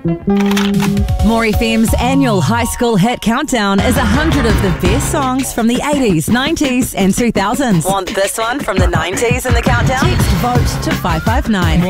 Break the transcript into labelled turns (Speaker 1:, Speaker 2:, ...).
Speaker 1: More FM's annual high school hit countdown is 100 of the best songs from the 80s, 90s and 2000s. Want this one from the 90s in the countdown? Text VOTE to 559.